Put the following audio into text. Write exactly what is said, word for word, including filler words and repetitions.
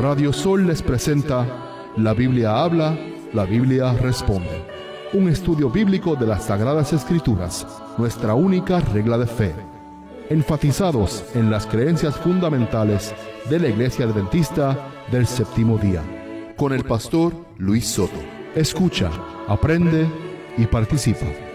Radio Sol les presenta La Biblia habla, la Biblia responde. Un estudio bíblico de las Sagradas Escrituras, nuestra única regla de fe. Enfatizados en las creencias fundamentales de la Iglesia Adventista del Séptimo Día. Con el pastor Luis Soto. Escucha, aprende y participa.